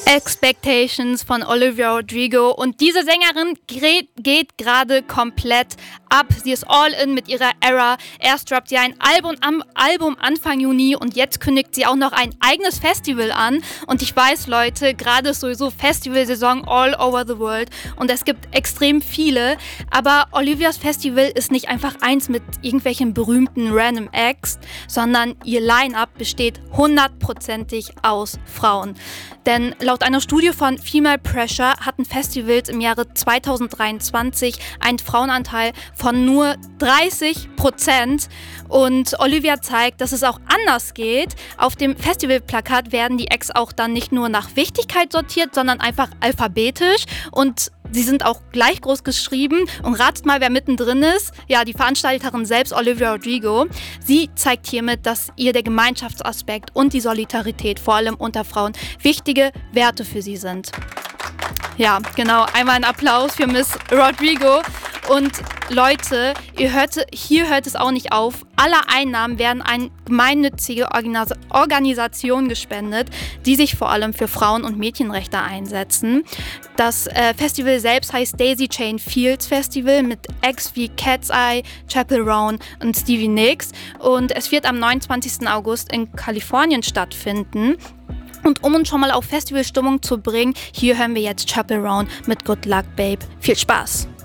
Expectations von Olivia Rodrigo, und diese Sängerin geht gerade komplett ab. Sie ist all in mit ihrer Era. Erst droppt sie ein Album Anfang Juni und jetzt kündigt sie auch noch ein eigenes Festival an. Und ich weiß, Leute, gerade ist sowieso Festivalsaison all over the world und es gibt extrem viele, aber Olivias Festival ist nicht einfach eins mit irgendwelchen berühmten random Acts, sondern ihr Line-Up besteht 100%ig aus Frauen. Denn laut einer Studie von Female Pressure hatten Festivals im Jahre 2023 einen Frauenanteil von nur 30%. Und Olivia zeigt, dass es auch anders geht. Auf dem Festivalplakat werden die Acts auch dann nicht nur nach Wichtigkeit sortiert, sondern einfach alphabetisch. Und sie sind auch gleich groß geschrieben. Und ratet mal, wer mittendrin ist. Ja, die Veranstalterin selbst, Olivia Rodrigo. Sie zeigt hiermit, dass ihr der Gemeinschaftsaspekt und die Solidarität, vor allem unter Frauen, wichtige Werte für sie sind. Ja, genau. Einmal ein Applaus für Miss Rodrigo. Und Leute, hier hört es auch nicht auf. Alle Einnahmen werden an gemeinnützige Organisationen gespendet, die sich vor allem für Frauen- und Mädchenrechte einsetzen. Das Festival selbst heißt Daisy Chain Fields Festival mit Acts wie Cat's Eye, Chappell Roan und Stevie Nicks. Und es wird am 29. August in Kalifornien stattfinden. Und um uns schon mal auf Festivalstimmung zu bringen, hier hören wir jetzt Chappell Roan mit Good Luck Babe. Viel Spaß!